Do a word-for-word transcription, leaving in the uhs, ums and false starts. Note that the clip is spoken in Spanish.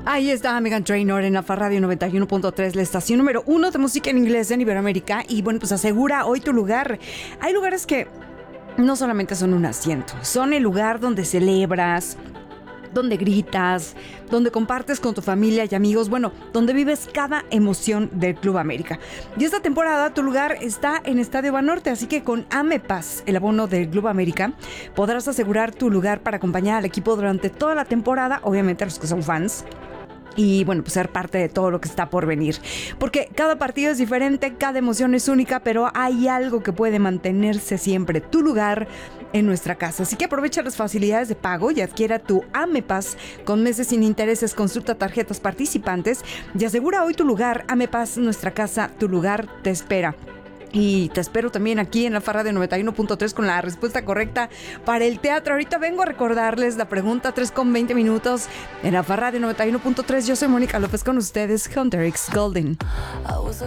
Ahí está Meghan Trainor en Alfa Radio noventa y uno punto tres, la estación número uno de música en inglés en Iberoamérica. Y bueno, pues asegura hoy tu lugar. Hay lugares que no solamente son un asiento, son el lugar donde celebras, donde gritas, donde compartes con tu familia y amigos, bueno, donde vives cada emoción del Club América. Y esta temporada tu lugar está en Estadio Banorte, así que con AMEPAS, el abono del Club América, podrás asegurar tu lugar para acompañar al equipo durante toda la temporada, obviamente a los que son fans. Y bueno, pues ser parte de todo lo que está por venir. Porque cada partido es diferente, cada emoción es única, pero hay algo que puede mantenerse siempre: tu lugar en nuestra casa. Así que aprovecha las facilidades de pago y adquiera tu AMEPAS con meses sin intereses. Consulta tarjetas participantes y asegura hoy tu lugar. AMEPAS, nuestra casa, tu lugar te espera. Y te espero también aquí en Alfa Radio noventa y uno punto tres con la respuesta correcta para el teatro. Ahorita vengo a recordarles la pregunta, tres con veinte minutos en Alfa Radio noventa y uno punto tres. Yo soy Mónica López, con ustedes Hunter X Golden.